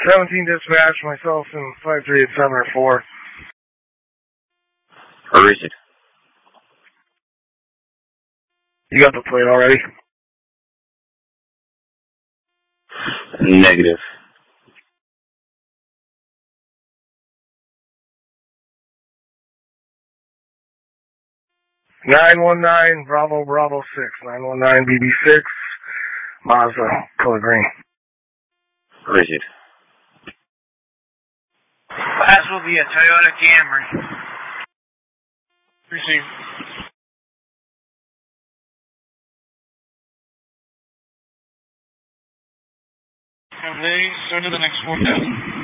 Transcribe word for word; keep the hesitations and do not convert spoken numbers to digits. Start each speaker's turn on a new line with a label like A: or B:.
A: seventeen dispatch, myself and five three eight seven are four.
B: Where is it?
A: You got the plate already?
B: Negative.
A: nine one nine Bravo Bravo six. nine one nine B B six. Mazda, color green.
B: Where is it?
C: That will be a Toyota Camry. Receive. Okay, so to the next one.